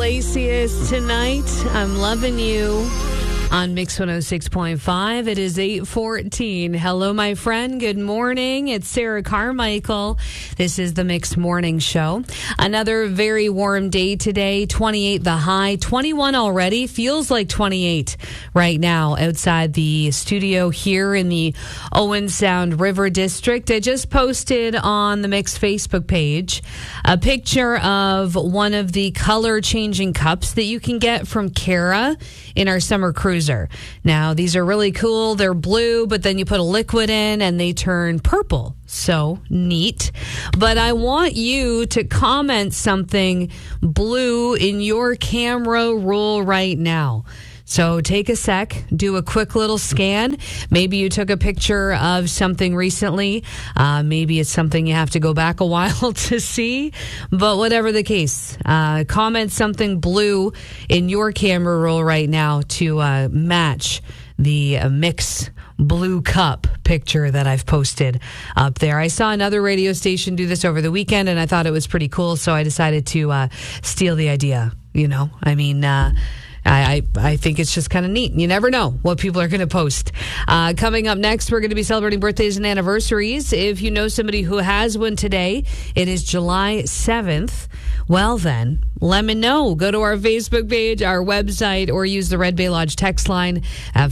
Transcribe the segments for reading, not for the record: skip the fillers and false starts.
Iglesias tonight. I'm loving you on Mix 106.5. It is 8:14. Hello, my friend. Good morning. It's Sarah Carmichael. This is the Mix Morning Show. Another very warm day today. 28 the high. 21 already. Feels like 28 right now outside the studio here in the Owen Sound River District. I just posted on the Mix Facebook page a picture of one of the color-changing cups that you can get from Cara in our summer cruiser. Now, these are really cool. They're blue, but then you put a liquid in and they turn purple. So neat. But I want you to comment something blue in your camera roll right now. So take a sec, do a quick little scan. Maybe you took a picture of something recently. Maybe it's something you have to go back a while to see. But whatever the case, comment something blue in your camera roll right now to match the Mix blue cup picture that I've posted up there. I saw another radio station do this over the weekend, and I thought it was pretty cool, so I decided to steal the idea. You know, I mean... I think it's just kind of neat. You never know what people are going to post. Coming up next, we're going to be celebrating birthdays and anniversaries. If you know somebody who has one today, it is July 7th. Well, then, let me know. Go to our Facebook page, our website, or use the Red Bay Lodge text line at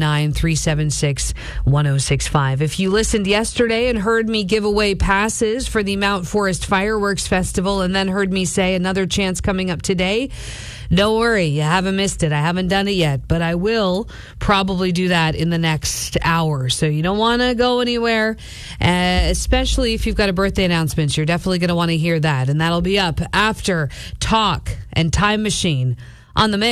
519-376-1065. If you listened yesterday and heard me give away passes for the Mount Forest Fireworks Festival and then heard me say another chance coming up today, don't worry, you haven't missed it. I haven't done it yet, but I will probably do that in the next hour. So you don't want to go anywhere, especially if you've got a birthday announcement. You're definitely going to want to hear that, and that'll be up after Talk and Time Machine on the Mix.